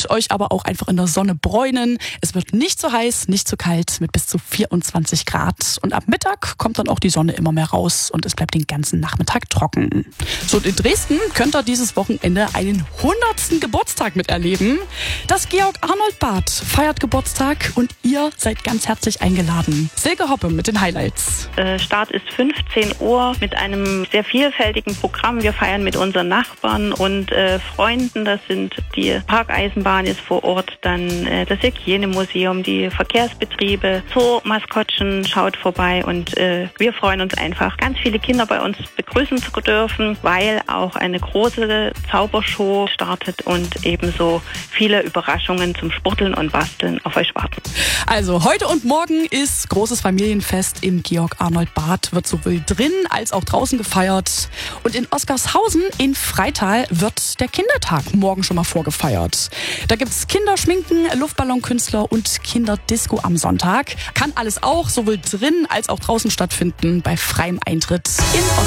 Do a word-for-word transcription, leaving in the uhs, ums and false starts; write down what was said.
könnt euch aber auch einfach in der Sonne bräunen. Es wird nicht zu heiß, nicht zu kalt mit bis zu vierundzwanzig Grad. Und ab Mittag kommt dann auch die Sonne immer mehr raus und es bleibt den ganzen Nachmittag trocken. So, und in Dresden könnt ihr dieses Wochenende einen hundertsten Geburtstag miterleben. Das Georg-Arnold-Bad feiert Geburtstag und ihr seid ganz herzlich eingeladen. Silke Hoppe mit den Highlights. Äh, Start ist fünfzehn Uhr mit einem sehr vielfältigen Programm. Wir feiern mit unseren Nachbarn und äh, Freunden. Das sind die Parkeisenbahn ist vor Ort, dann äh, das Hygienemuseum, die Verkehrsbetriebe, Zoo-Maskottchen schaut vorbei und äh, wir freuen uns einfach, ganz viele Kinder bei uns begrüßen zu dürfen, weil auch eine große Zaubershow startet und ebenso viele Überraschungen zum Spurteln und Basteln auf euch warten. Also heute und morgen ist großes Familienfest im Georg-Arnold-Bad. Wird sowohl drin als auch draußen gefeiert. Und in Oskarshausen in Freital wird der Kindertag morgen schon mal vorgefeiert. Da gibt's Kinderschminken, Luftballonkünstler und Kinderdisco am Sonntag. Kann alles auch sowohl drin als auch draußen stattfinden bei freiem Eintritt in Oskarshausen.